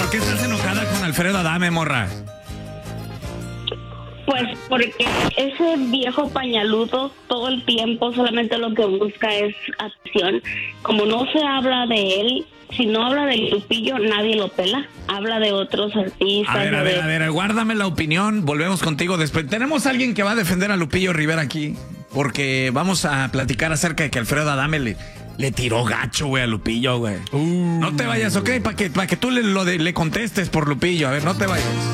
¿Por qué estás enojada con Alfredo Adame, morra? Pues porque ese viejo pañaludo todo el tiempo solamente lo que busca es atención. Como no se habla de él, si no habla de Lupillo, nadie lo pela. Habla de otros artistas. A ver, guárdame la opinión. Volvemos contigo después. Tenemos a alguien que va a defender a Lupillo Rivera aquí, porque vamos a platicar acerca de que Alfredo Adame le tiró gacho, güey, a Lupillo, güey. No te vayas, ¿ok? Para que tú le contestes por Lupillo. A ver, no te vayas.